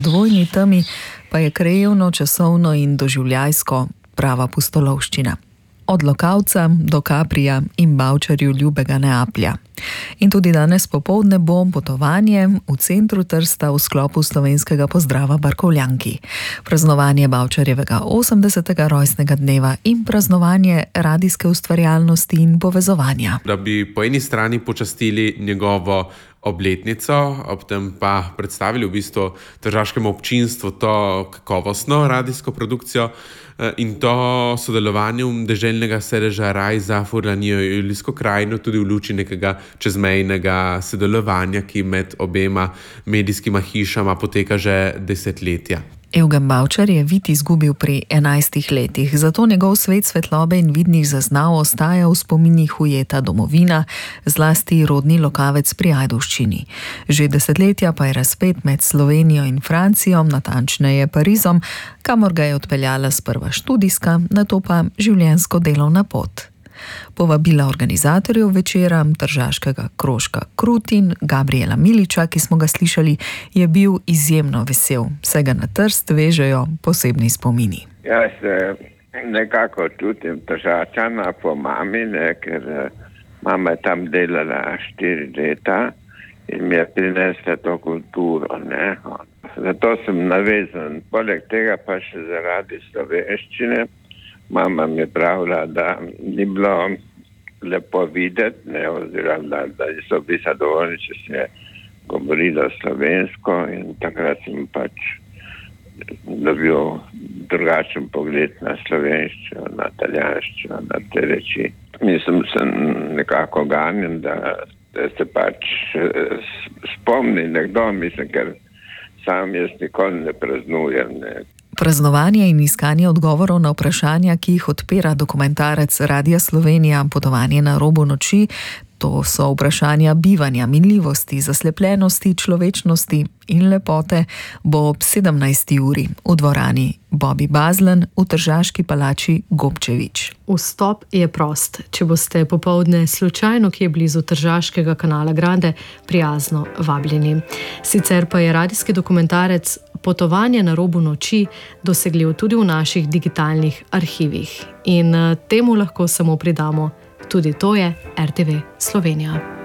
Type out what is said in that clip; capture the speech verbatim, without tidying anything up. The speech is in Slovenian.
Dvojni temi pa je krajevno, časovno in doživljajsko prava pustolovščina. Od Lokavca do Kaprija in Bavčarju ljubega Neaplja. In tudi danes popoldne bo potovanje v centru Trsta v sklopu slovenskega pozdrava Barkovljanki. Praznovanje Bavčarjevega osemdesetega rojstnega dneva in praznovanje radijske ustvarjalnosti in povezovanja. Da bi po eni strani počastili njegovo obletnico, ob tem pa predstavili v bistvu tržaškemu občinstvu to kakovostno radijsko produkcijo in to sodelovanjem deželnega sedeža Raj za Furlanijo Julijsko krajino tudi v luči nekega čezmejnega sodelovanja, ki med obema medijskima hišama poteka že desetletja. Evgen Bavčar je vid izgubil pri enajstih letih, zato njegov svet svetlobe in vidnih zaznav ostaja v spominih ujeta domovina, zlasti rodni Lokavec pri Ajdovščini. Že desetletja pa je razpet med Slovenijo in Francijo, natančneje Parizom, kamor ga je odpeljala sprva študijska, nato pa življenjsko delovna pot. Povabila organizatorjev večera, tržaškega krožka Krutin, Gabriela Miliča, ki smo ga slišali, je bil izjemno vesel. Vse ga na Trst vežejo posebni spomini. Jaz se nekako čutim Tržačana po mami, ne, ker mama je tam delala štiri leta in mi je prinesla to kulturo. Ne. Zato sem navezan. Poleg tega pa še zaradi slovenščine. Mama mi je pravila, da ni bilo lepo videti, ne, oziroma da, da so bili zadovoljni, če se je govorilo slovensko, in takrat sem pač dobil drugačen pogled na slovenščino, na italijanščino, na te reči. Mislim, sem nekako ganjen, da, da se pač spomni nekdo, mislim, ker sam jaz nikoli ne praznujem, ne. Praznovanje in iskanje odgovorov na vprašanja, ki jih odpira dokumentarec Radia Slovenija Potovanje na robu noči, to so vprašanja bivanja, minljivosti, zaslepljenosti, človečnosti in lepote, bo ob sedemnajsti uri v dvorani Bobby Bazlen v Tržaški palači Gobčević. Vstop je prost. Če boste popoldne slučajno kje blizu Tržaškega kanala Grande, prijazno vabljeni. Sicer pa je radijski dokumentarec Potovanje na robu noči dosegljiv tudi v naših digitalnih arhivih. In temu lahko samo pridamo. Tudi to je R T V Slovenija.